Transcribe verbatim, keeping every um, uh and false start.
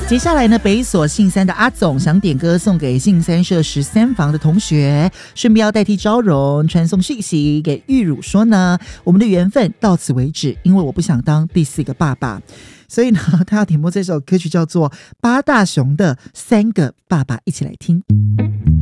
接下来呢，北所信三的阿总想点歌送给信三社十三房的同学，顺便要代替昭荣传送讯息给玉汝说呢，我们的缘分到此为止，因为我不想当第四个爸爸，所以呢，他要点播这首歌曲叫做八大熊的三个爸爸，一起来听。